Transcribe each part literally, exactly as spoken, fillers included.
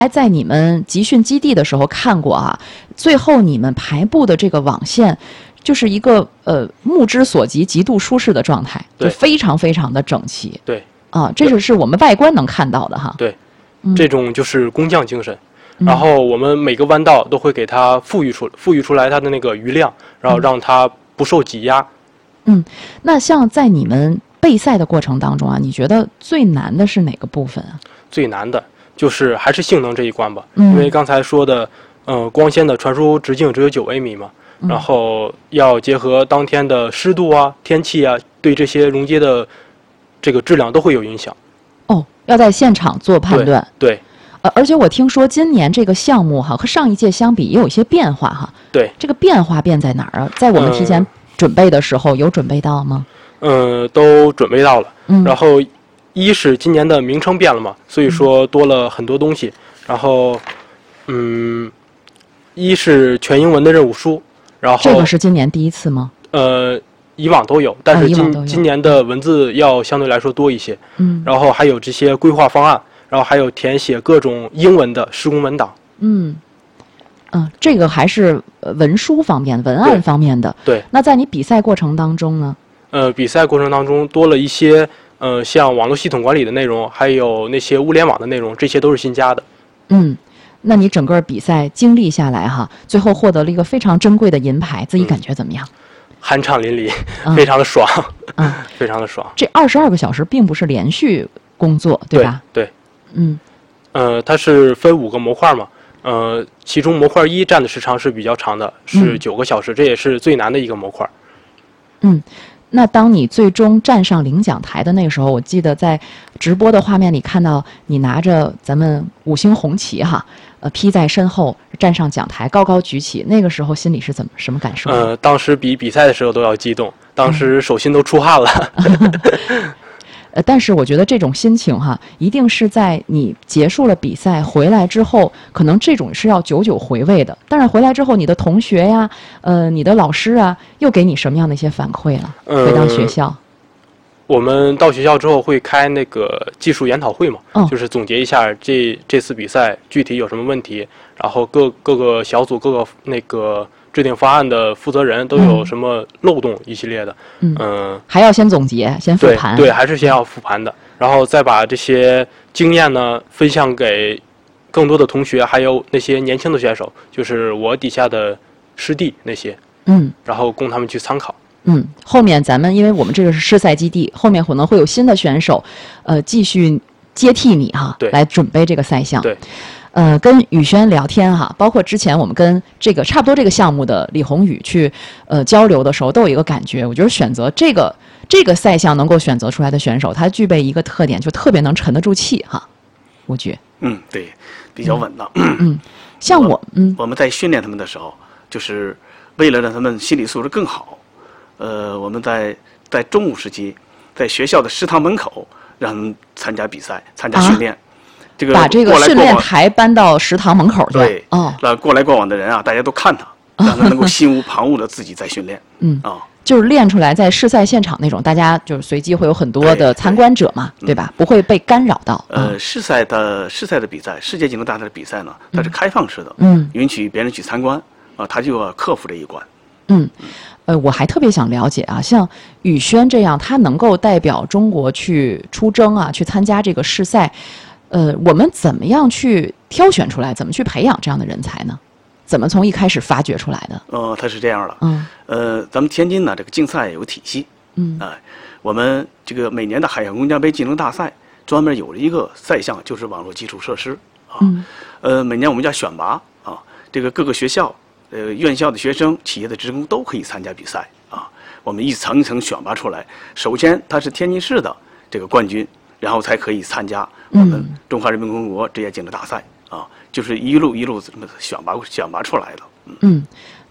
在你们集训基地的时候看过啊，最后你们排布的这个网线，就是一个呃目之所及、极度舒适的状态，就非常非常的整齐。 对， 啊，这就是我们外观能看到的哈。 对， 嗯、 这种就是工匠精神。然后我们每个弯道都会给它富裕出富裕出来它的那个余量，然后让它不受挤压。 嗯，那像在你们备赛的过程当中啊，你觉得最难的是哪个部分啊？ 最难的就是还是性能这一关吧， 嗯、 因为刚才说的，呃，光纤的传输直径只有九微米嘛， 嗯、 然后要结合当天的湿度啊、天气啊，对这些溶接的这个质量都会有影响。 哦，要在现场做判断。 对。对呃，而且我听说今年这个项目哈和上一届相比也有一些变化哈。 对， 这个变化变在哪儿啊？在我们提前准备的时候、嗯、有准备到吗？ 嗯，都准备到了。 嗯， 然后一是今年的名称变了嘛，所以说多了很多东西。嗯、然后，嗯，一是全英文的任务书，然后这个是今年第一次吗？ 呃，以往都有，但是今、 啊、 今年的文字要相对来说多一些。 嗯， 然后还有这些规划方案。然后还有填写各种英文的施工文档。 嗯，嗯，这个还是文书方面、文案方面的。 对。对那在你比赛过程当中呢？ 呃，比赛过程当中多了一些呃，像网络系统管理的内容，还有那些物联网的内容，这些都是新加的。 嗯，那你整个比赛经历下来哈，最后获得了一个非常珍贵的银牌，自己感觉怎么样？ 嗯、酣畅淋漓，嗯、非常的爽。 嗯， 非常的爽。 这二十二个小时并不是连续工作， 对吧？ 对。对嗯， 呃，它是分五个模块嘛，呃，其中模块一占的时长是比较长的，是九个小时，嗯、这也是最难的一个模块。 嗯，那当你最终站上领奖台的那个时候，我记得在直播的画面里看到你拿着咱们五星红旗哈，呃，披在身后站上讲台，高高举起，那个时候心里是怎么什么感受？ 呃，当时比比赛的时候都要激动，当时手心都出汗了。 嗯呃，但是我觉得这种心情哈，一定是在你结束了比赛回来之后，可能这种是要久久回味的。但是回来之后，你的同学呀，呃，你的老师啊，又给你什么样的一些反馈了？ 嗯、 回到学校， 我们到学校之后会开那个技术研讨会嘛， 哦、 就是总结一下这这次比赛具体有什么问题，然后各各个小组各个那个。制定方案的负责人都有什么漏洞一系列的， 嗯， 呃、 还要先总结，先复盘， 对，对，还是先要复盘的，然后再把这些经验呢分享给更多的同学，还有那些年轻的选手，就是我底下的师弟那些， 嗯， 然后供他们去参考。 嗯，后面咱们因为我们这个是试赛基地，后面可能会有新的选手，呃，继续接替你哈， 对， 来准备这个赛项， 对。 呃，跟宇轩聊天哈，包括之前我们跟这个差不多这个项目的李宏宇去呃交流的时候，都有一个感觉，我觉得选择这个这个赛项能够选择出来的选手，他具备一个特点，就特别能沉得住气哈。我觉嗯，对，比较稳当。 嗯，嗯像我嗯我们在训练他们的时候，就是为了让他们心理素质更好，呃，我们在在中午时期，在学校的食堂门口让他们参加比赛、参加训练。啊这个把这个训练台搬到食堂门口去。 对， 哦， 那过来过往的人啊，大家都看他，让他能够心无旁骛的自己在训练。 嗯， 啊、 哦，就是练出来在试赛现场那种，大家就是随机会有很多的参观者嘛， 对, 对, 对吧、嗯？不会被干扰到。 呃，试赛的试赛的比赛，世界技能大赛的比赛呢，它是开放式的， 嗯， 允许别人去参观啊，他就要克服这一关。 嗯，呃，我还特别想了解啊，像宇轩这样，他能够代表中国去出征啊，去参加这个试赛。呃，我们怎么样去挑选出来？怎么去培养这样的人才呢？怎么从一开始发掘出来的？ 呃，它是这样的。 嗯。 呃，咱们天津呢，这个竞赛有个体系。 嗯。 哎、呃，我们这个每年的海洋公家杯技能大赛专门有了一个赛项，就是网络基础设施啊。 嗯。 呃，每年我们叫选拔啊，这个各个学校、呃院校的学生、企业的职工都可以参加比赛啊。我们一层一层选拔出来，首先他是天津市的这个冠军。然后才可以参加我们中华人民共和国职业技能大赛、嗯、啊，就是一路一路这么选拔选拔出来的。 嗯，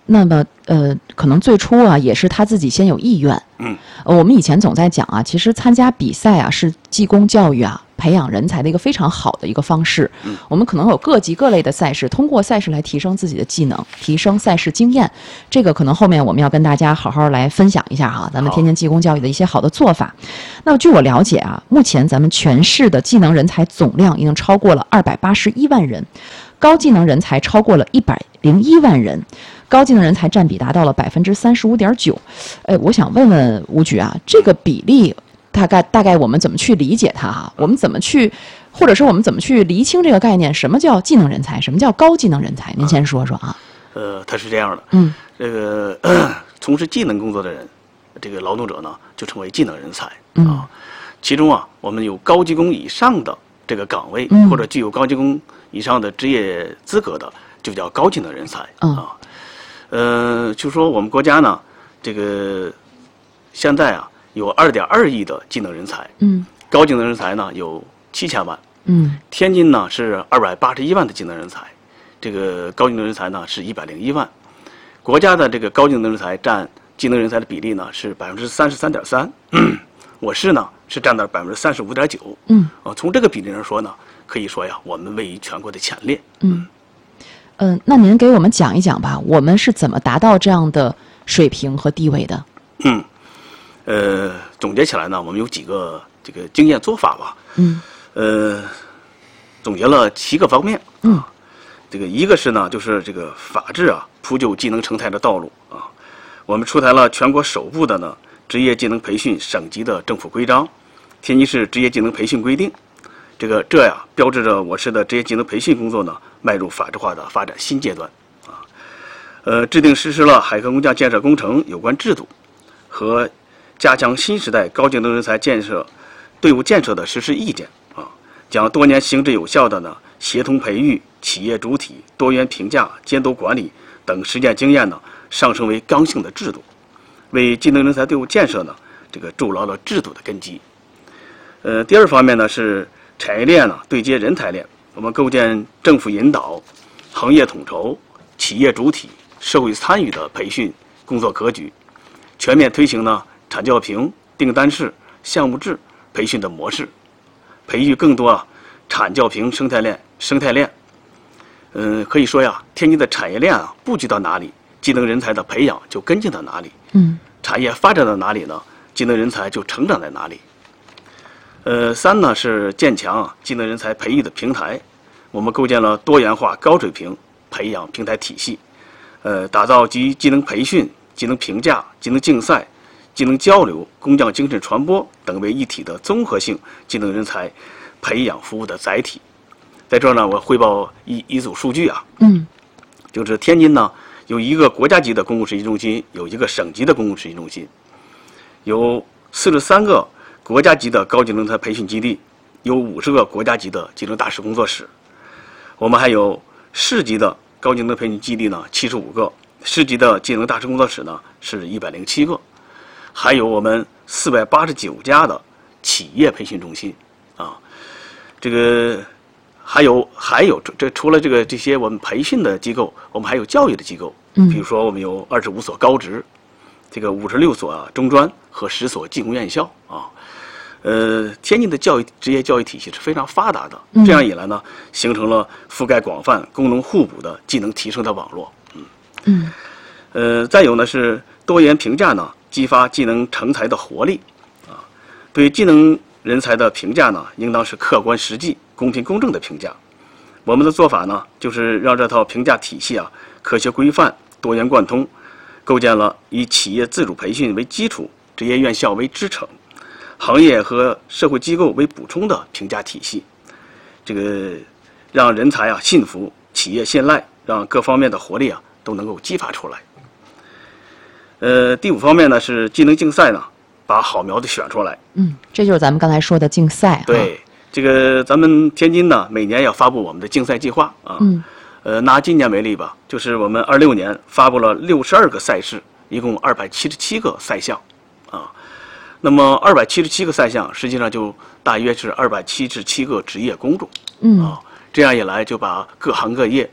那么呃，可能最初啊，也是他自己先有意愿。 嗯， 呃，我们以前总在讲啊，其实参加比赛啊，是技工教育啊，培养人才的一个非常好的一个方式。 嗯， 我们可能有各级各类的赛事，通过赛事来提升自己的技能，提升赛事经验。这个可能后面我们要跟大家好好来分享一下哈，咱们天津技工教育的一些好的做法。那么据我了解啊，目前咱们全市的技能人才总量已经超过了二百八十一万人，高技能人才超过了一百零一万人。高技能人才占比达到了百分之三十五点九，呃，我想问问吴局啊，这个比例大概大概我们怎么去理解它哈？我们怎么去，或者说我们怎么去厘清这个概念？什么叫技能人才？什么叫高技能人才？您先说说啊。 呃，它是这样的， 嗯， 这个呃从事技能工作的人，这个劳动者呢，就称为技能人才嗯啊。其中啊，我们有高级工以上的这个岗位， 嗯或者具有高级工以上的职业资格的，就叫高技能人才嗯啊。呃，就说我们国家呢，这个现在啊有二点二亿的技能人才， 嗯高技能人才呢有七千万， 嗯天津呢是二百八十一万的技能人才，这个高技能人才呢是一百零一万，国家的这个高技能人才占技能人才的比例呢是百分之三十三点三，我市呢是占到百分之三十五点九， 嗯啊，从这个比例上说呢，可以说呀，我们位于全国的前列。 嗯嗯、呃，那您给我们讲一讲吧，我们是怎么达到这样的水平和地位的？ 嗯，呃，总结起来呢，我们有几个这个经验做法吧。 嗯呃，总结了七个方面。 嗯， 这个一个是呢，就是这个法治啊，铺就技能成才的道路啊。我们出台了全国首部的呢职业技能培训省级的政府规章，《天津市职业技能培训规定》。这个这呀，标志着我市的职业技能培训工作呢迈入法治化的发展新阶段啊。呃，制定实施了海河工匠建设工程有关制度和加强新时代高技能人才建设队伍建设的实施意见啊，将多年行之有效的呢协同培育、企业主体、多元评价、监督管理等实践经验呢上升为刚性的制度，为技能人才队伍建设呢这个筑牢了制度的根基。呃，第二方面呢是产业链呢对接人才链，我们构建政府引导、行业统筹、企业主体、社会参与的培训工作格局，全面推行呢产教评、订单式、项目制培训的模式，培育更多啊产教评生态链生态链。嗯，可以说呀，天津的产业链啊布局到哪里，技能人才的培养就跟进到哪里。 嗯， 产业发展到哪里呢，技能人才就成长在哪里。呃，三呢是建强啊技能人才培育的平台，我们构建了多元化高水平培养平台体系，呃，打造集技能培训、技能评价、技能竞赛、技能交流、工匠精神传播等为一体的综合性技能人才培养服务的载体。在这儿呢，我汇报一一组数据啊， 嗯就是天津呢有一个国家级的公共实习中心，有一个省级的公共实习中心，有四十三个国家级的高技能人才培训基地，有五十个国家级的技能大师工作室，我们还有市级的高技能培训基地呢七十五个，市级的技能大师工作室呢是一百零七个，还有我们四百八十九家的企业培训中心啊，这个还有还有这除了这个这些我们培训的机构，我们还有教育的机构，比如说我们有二十五所高职，这个五十六所啊中专和十所技工院校啊。呃，天津的教育职业教育体系是非常发达的，这样一来呢，形成了覆盖广泛、功能互补的技能提升的网络。嗯嗯， 呃，再有呢是多元评价呢，激发技能成才的活力啊。对技能人才的评价呢，应当是客观实际、公平公正的评价。我们的做法呢，就是让这套评价体系啊科学规范、多元贯通，构建了以企业自主培训为基础、职业院校为支撑、行业和社会机构为补充的评价体系，这个让人才啊信服，企业信赖，让各方面的活力啊都能够激发出来。呃，第五方面呢是技能竞赛呢，把好苗子选出来。 嗯，这就是咱们刚才说的竞赛啊。 对，这个咱们天津呢每年要发布我们的竞赛计划啊。 嗯。 呃，拿今年为例吧，就是我们二六年发布了六十二个赛事，一共二百七十七个赛项，啊。那么二百七十七个赛项，实际上就大约是二百七十七个职业工种， 嗯啊，这样一来就把各行各业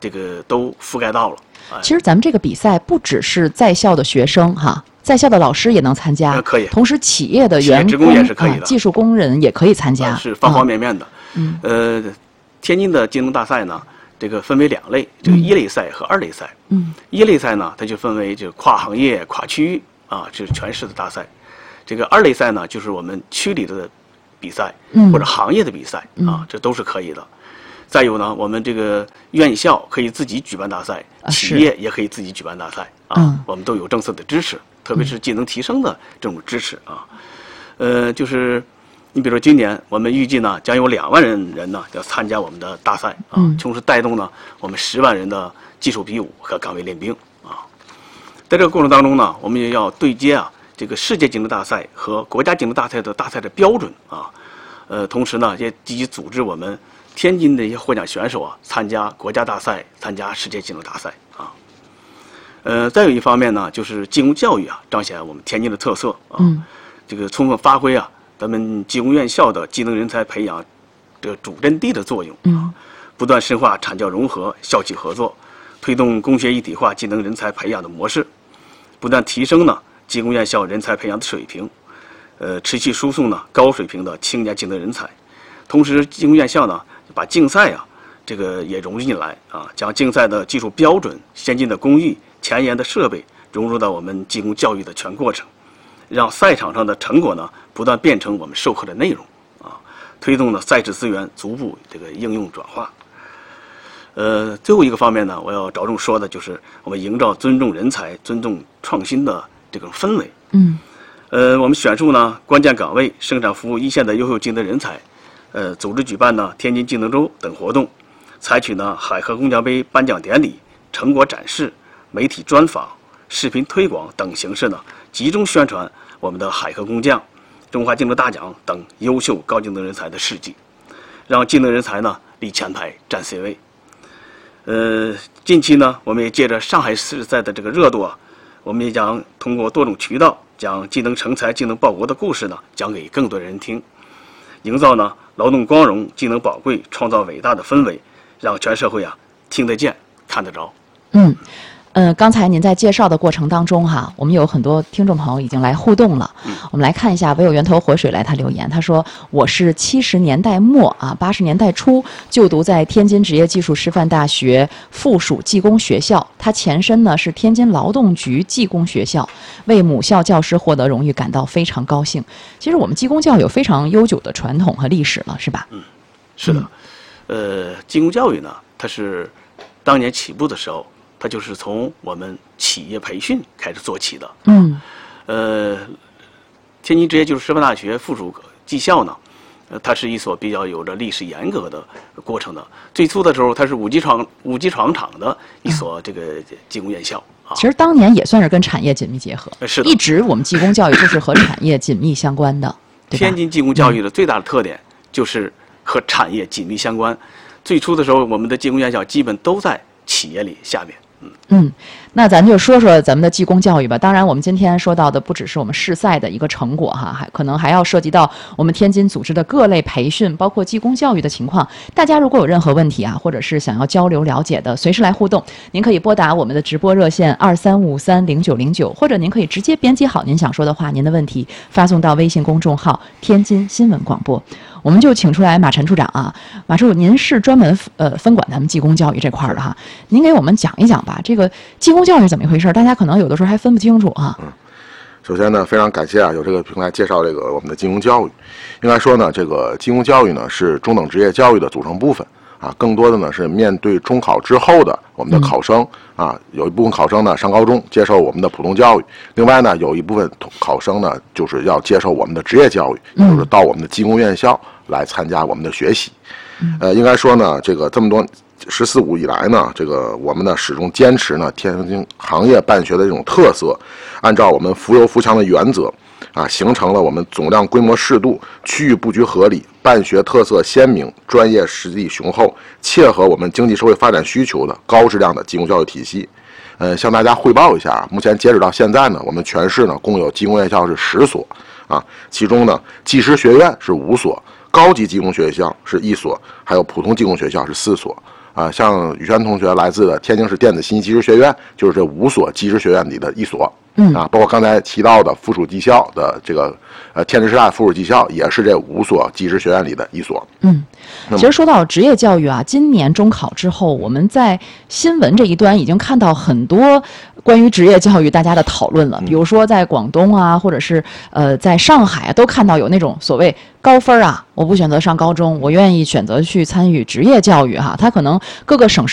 这个都覆盖到了。哎、 其实咱们这个比赛不只是在校的学生哈。在校的老师也能参加， 呃、可以。 同时，企业的员工、 职工也是可以的、 啊，技术工人也可以参加， 呃、是方方面面的。 嗯， 呃，天津的技能大赛呢，这个分为两类，这个一类赛和二类赛。 嗯， 一类赛呢，它就分为这跨行业、跨区域啊，这是全市的大赛。这个二类赛呢，就是我们区里的比赛， 嗯， 或者行业的比赛、 嗯、 啊，这都是可以的。再有呢，我们这个院校可以自己举办大赛， 啊、 企业也可以自己举办大赛啊、 嗯， 我们都有政策的支持。特别是技能提升的这种支持啊，呃，就是你比如说今年我们预计呢，将有两万人人呢要参加我们的大赛啊， 嗯、 同时带动呢我们十万人的技术比武和岗位练兵啊。在这个过程当中呢，我们也要对接啊这个世界技能大赛和国家技能大赛的大赛的标准啊，呃，同时呢也积极组织我们天津的一些获奖选手啊参加国家大赛、参加世界技能大赛啊。呃，再有一方面呢，就是技工教育啊，彰显我们天津的特色啊。 嗯。 这个充分发挥啊，咱们技工院校的技能人才培养这个主阵地的作用啊， 嗯、 不断深化产教融合、校企合作，推动工学一体化技能人才培养的模式，不断提升呢技工院校人才培养的水平，呃，持续输送呢高水平的青年技能人才。同时，技工院校呢把竞赛啊这个也融入进来啊，将竞赛的技术标准、先进的工艺、前沿的设备融入到我们技工教育的全过程，让赛场上的成果呢不断变成我们授课的内容啊，推动呢赛事资源逐步这个应用转化。呃，最后一个方面呢，我要着重说的就是我们营造尊重人才、尊重创新的这种氛围。 嗯。 呃，我们选出呢关键岗位、生产服务一线的优秀技能人才，呃，组织举办呢天津技能周等活动，采取呢海河工匠杯颁奖典礼、成果展示、媒体专访、视频推广等形式呢，集中宣传我们的海河工匠、中华技能大奖等优秀高技能人才的事迹，让技能人才呢立前排占 C 位。呃，近期呢，我们也借着上海市赛的这个热度啊，我们也将通过多种渠道，将技能成才、技能报国的故事呢，讲给更多人听，营造呢劳动光荣、技能宝贵，创造伟大的氛围，让全社会啊听得见、看得着。 嗯。呃，刚才您在介绍的过程当中哈，我们有很多听众朋友已经来互动了。 嗯、 我们来看一下，唯有源头活水来他留言，他说：“我是七十年代末啊，八十年代初就读在天津职业技术师范大学附属技工学校，它前身呢是天津劳动局技工学校，为母校教师获得荣誉感到非常高兴。”其实我们技工教育有非常悠久的传统和历史了，是吧？ 嗯，是的。嗯、呃，技工教育呢，它是当年起步的时候。它就是从我们企业培训开始做起的。 嗯， 呃，天津职业技术师范大学附属技校呢，呃，它是一所比较有着历史严格的过程的。最初的时候，它是五级厂五级厂厂的一所这个技工院校。啊、 其实当年也算是跟产业紧密结合。 是的。 一直我们技工教育就是和产业紧密相关的。对吧？ 天津技工教育的最大的特点就是和产业紧密相关。最初的时候，我们的技工院校基本都在企业里下面。 嗯，那咱就说说咱们的技工教育吧。当然，我们今天说到的不只是我们市赛的一个成果哈，还可能还要涉及到我们天津组织的各类培训，包括技工教育的情况。大家如果有任何问题啊，或者是想要交流了解的，随时来互动。您可以拨打我们的直播热线二三五三零九零九，或者您可以直接编辑好您想说的话，您的问题发送到微信公众号“天津新闻广播”。我们就请出来马陈处长啊，马处，您是专门呃分管咱们技工教育这块的哈，您给我们讲一讲吧，这个技工教育是怎么一回事？大家可能有的时候还分不清楚啊。 嗯，首先呢，非常感谢啊，有这个平台介绍这个我们的技工教育。应该说呢，这个技工教育呢是中等职业教育的组成部分啊，更多的呢是面对中考之后的我们的考生、嗯、啊，有一部分考生呢上高中接受我们的普通教育，另外呢有一部分考生呢就是要接受我们的职业教育，也就是到我们的技工院校来参加我们的学习。呃，应该说呢，这个这么多十四五以来呢，这个我们呢始终坚持呢天津行业办学的这种特色，按照我们扶优扶强的原则啊，形成了我们总量规模适度、区域布局合理、办学特色鲜明、专业实力雄厚、切合我们经济社会发展需求的高质量的技工教育体系。呃，向大家汇报一下，目前截止到现在呢，我们全市呢共有技工院校是十所啊，其中呢技师学院是五所。高级技工学校是一所，还有普通技工学校是四所， 啊，像宇轩同学来自的天津市电子信息技术学院，就是这五所技职学院里的一所。 嗯啊，包括刚才提到的附属技校的这个呃天津师大附属技校，也是这五所技职学院里的一所。 嗯，其实说到职业教育啊，今年中考之后，我们在新闻这一端已经看到很多关于职业教育大家的讨论了。比如说在广东啊，或者是呃在上海啊，都看到有那种所谓高分啊，我不选择上高中，我愿意选择去参与职业教育哈、啊。它可能各个省市